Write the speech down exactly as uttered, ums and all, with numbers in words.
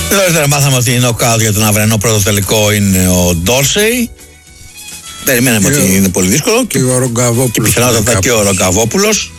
Τώρα μάθαμε ότι η νοκάουτ για τον αυριανό πρώτο τελικό είναι ο Ντόρσεϊ. Περιμέναμε ότι είναι πολύ δύσκολο. Και ο Ρογκαβόπουλος. Και πιθανότατα και ο Ρογκαβόπουλος.